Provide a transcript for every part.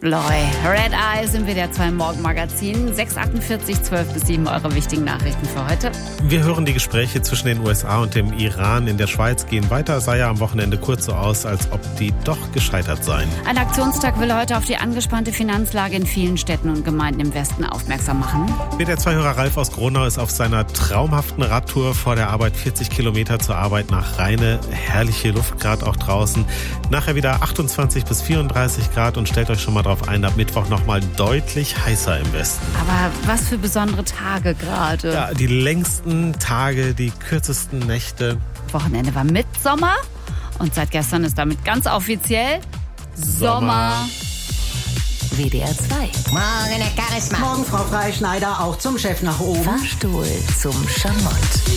Loy. Red Eyes im WDR 2 Morgenmagazin. 6:48, 12 bis 7 eure wichtigen Nachrichten für heute. Wir hören die Gespräche zwischen den USA und dem Iran in der Schweiz gehen weiter. Sah ja am Wochenende kurz so aus, als ob die doch gescheitert seien. Ein Aktionstag will heute auf die angespannte Finanzlage in vielen Städten und Gemeinden im Westen aufmerksam machen. WDR 2-Hörer Ralf aus Gronau ist auf seiner traumhaften Radtour vor der Arbeit 40 Kilometer zur Arbeit nach Rheine. Herrliche Luft gerade auch draußen. Nachher wieder 28 bis 34 Grad und stellt euch schon mal drauf ein, ab Mittwoch nochmal deutlich heißer im Westen. Aber was für besondere Tage gerade. Ja, die längsten Tage, die kürzesten Nächte. Wochenende war Mitsommer und seit gestern ist damit ganz offiziell Sommer. WDR 2. Morgen, Herr Charisma. Morgen, Frau Freischneider, auch zum Chef nach oben. Fahrstuhl zum Schamott.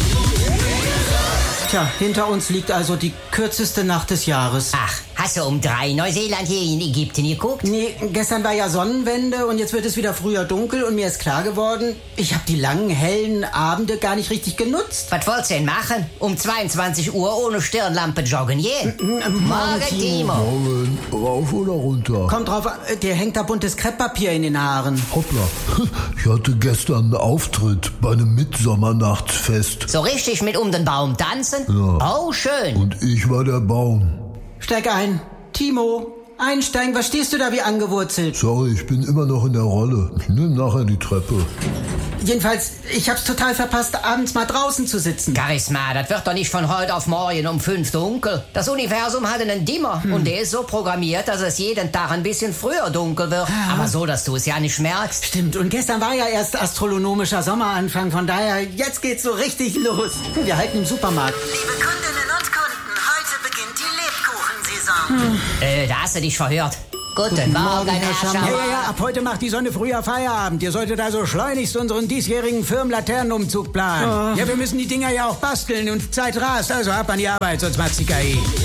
Tja, hinter uns liegt also die kürzeste Nacht des Jahres. Ach, hast du um 3 Neuseeland hier in Ägypten geguckt? Nee, gestern war ja Sonnenwende und jetzt wird es wieder früher dunkel und mir ist klar geworden, ich habe die langen, hellen Abende gar nicht richtig genutzt. Was wollt's denn machen? Um 22 Uhr ohne Stirnlampe joggen gehen? Morgen, Timo. Morgen, rauf oder runter? Kommt drauf, dir hängt da buntes Krepppapier in den Haaren. Hoppla, ich hatte gestern einen Auftritt bei einem Mitsommernachtsfest. So richtig mit um den Baum tanzen? Ja. Oh, schön. Und ich war der Baum. Steig ein. Timo, einsteigen, was stehst du da wie angewurzelt? Sorry, ich bin immer noch in der Rolle. Ich nehme nachher die Treppe. Jedenfalls, ich hab's total verpasst, abends mal draußen zu sitzen. Charisma, das wird doch nicht von heute auf morgen um 5 dunkel. Das Universum hat einen Dimmer und der ist so programmiert, dass es jeden Tag ein bisschen früher dunkel wird. Aber so, dass du es ja nicht merkst. Stimmt, und gestern war ja erst astronomischer Sommeranfang, von daher, jetzt geht's so richtig los. Wir halten im Supermarkt. Liebe Kundinnen und Kunden, heute beginnt die Lebkuchensaison. Da hast du dich verhört. Guten Morgen, Herr Schauer. Ja, ab heute macht die Sonne früher Feierabend. Ihr solltet also schleunigst unseren diesjährigen Firmenlaternenumzug planen. Ja, wir müssen die Dinger ja auch basteln und Zeit rast. Also ab an die Arbeit, sonst macht's die KI.